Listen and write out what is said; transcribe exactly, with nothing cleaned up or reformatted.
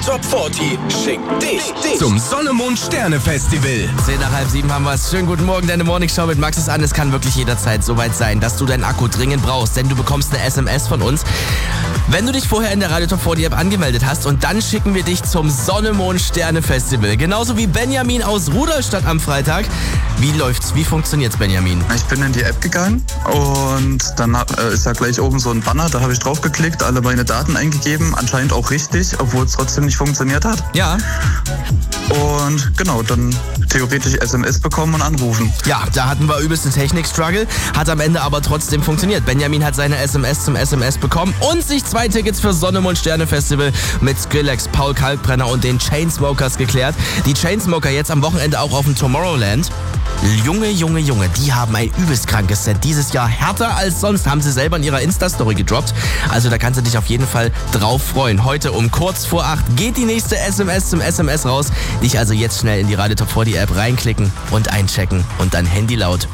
Top vierzig schickt dich, dich zum Sonne-Mond-Sterne-Festival. Zehn nach halb sieben haben wir es. Schönen guten Morgen, deine Morningshow mit Max ist an. Es kann wirklich jederzeit soweit sein, dass du deinen Akku dringend brauchst, denn du bekommst eine S M S von uns, wenn du dich vorher in der Radio Top vierzig App angemeldet hast, und dann schicken wir dich zum Sonne-Mond-Sterne-Festival. Genauso wie Benjamin aus Rudolstadt am Freitag. Wie läuft's? Wie funktioniert's, Benjamin? Ich bin in die App gegangen und dann äh, ist ja gleich oben so ein Banner, da habe ich drauf geklickt, alle meine Daten eingegeben, anscheinend auch richtig, obwohl es trotzdem nicht funktioniert hat. Ja. Und genau, dann theoretisch S M S bekommen und anrufen. Ja, da hatten wir übelst einen Technik-Struggle, hat am Ende aber trotzdem funktioniert. Benjamin hat seine S M S zum S M S bekommen und sich zwei Tickets für Sonne-Mond-Sterne-Festival mit Skrillex, Paul Kalkbrenner und den Chainsmokers geklärt. Die Chainsmoker jetzt am Wochenende auch auf dem Tomorrowland. Junge, Junge, Junge, die haben ein übelst krankes Set. Dieses Jahr härter als sonst, haben sie selber in ihrer Insta-Story gedroppt. Also da kannst du dich auf jeden Fall drauf freuen. Heute um kurz vor acht geht die nächste S M S zum S M S raus. Dich also jetzt schnell in die Radio Top vierzig App reinklicken und einchecken und dein Handy laut